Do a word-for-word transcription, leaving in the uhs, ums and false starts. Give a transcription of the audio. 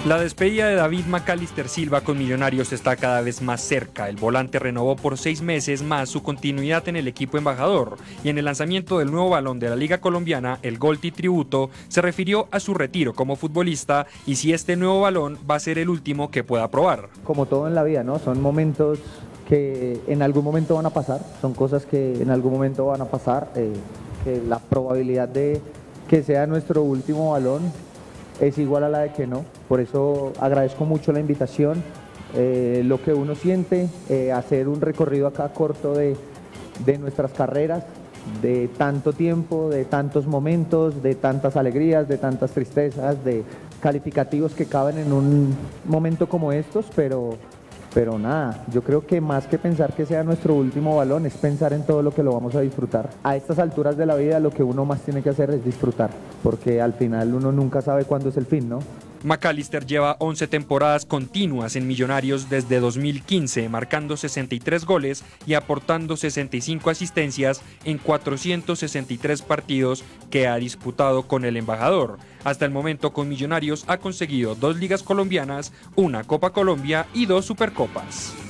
La despedida de David McAllister Silva con Millonarios está cada vez más cerca. El volante renovó por seis meses más su continuidad en el equipo embajador y en el lanzamiento del nuevo balón de la Liga Colombiana, el Golti Tributo, se refirió a su retiro como futbolista y si este nuevo balón va a ser el último que pueda probar. Como todo en la vida, ¿no? Son momentos que en algún momento van a pasar, son cosas que en algún momento van a pasar, eh, que la probabilidad de que sea nuestro último balón es igual a la de que no. Por eso agradezco mucho la invitación, eh, lo que uno siente, eh, hacer un recorrido acá corto de, de nuestras carreras, de tanto tiempo, de tantos momentos, de tantas alegrías, de tantas tristezas, de calificativos que caben en un momento como estos, pero, pero nada, yo creo que más que pensar que sea nuestro último balón es pensar en todo lo que lo vamos a disfrutar. A estas alturas de la vida lo que uno más tiene que hacer es disfrutar, porque al final uno nunca sabe cuándo es el fin, ¿no? McAllister lleva once temporadas continuas en Millonarios desde dos mil quince, marcando sesenta y tres goles y aportando sesenta y cinco asistencias en cuatrocientos sesenta y tres partidos que ha disputado con el embajador. Hasta el momento con Millonarios ha conseguido dos ligas colombianas, una Copa Colombia y dos Supercopas.